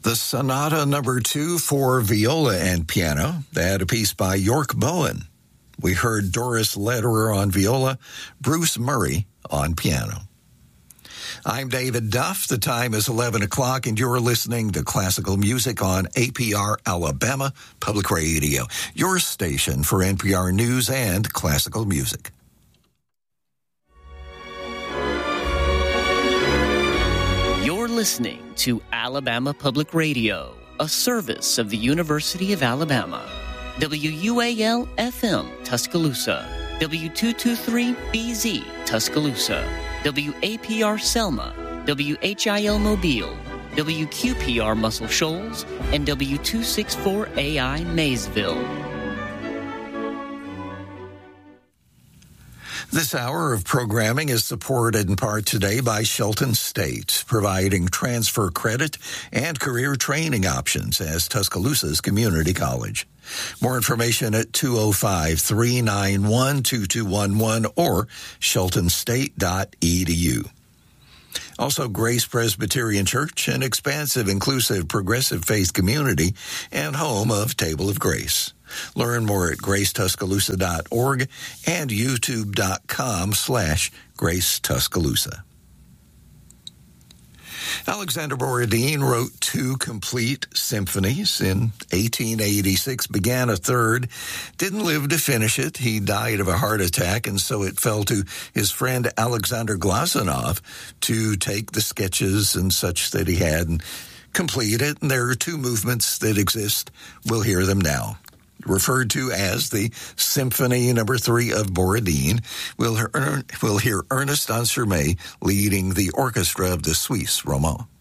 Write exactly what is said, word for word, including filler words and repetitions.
The Sonata Number Two for viola and piano. They had a piece by York Bowen. We heard Doris Lederer on viola, Bruce Murray on piano. I'm David Duff. The time is eleven o'clock, and you're listening to classical music on A P R Alabama Public Radio, your station for N P R News and classical music. You're listening to Alabama Public Radio, a service of the University of Alabama. W U A L F M Tuscaloosa, W two twenty-three B Z Tuscaloosa, W A P R Selma, W H I L Mobile, W Q P R Muscle Shoals, and W two sixty-four A I Maysville. This hour of programming is supported in part today by Shelton State, providing transfer credit and career training options as Tuscaloosa's community college. More information at two oh five, three nine one, two two one one or shelton state dot e d u. Also, Grace Presbyterian Church, an expansive, inclusive, progressive faith community and home of Table of Grace. Learn more at grace tuscaloosa dot org and youtube.com slash Grace Tuscaloosa. Alexander Borodin wrote two complete symphonies. In eighteen eighty-six, began a third, didn't live to finish it. He died of a heart attack, and so it fell to his friend Alexander Glazunov to take the sketches and such that he had and complete it. And there are two movements that exist. We'll hear them now. Referred to as the Symphony Number Three of Borodin, we'll hear, we'll hear Ernest Ansermet leading the orchestra of the Suisse Romand.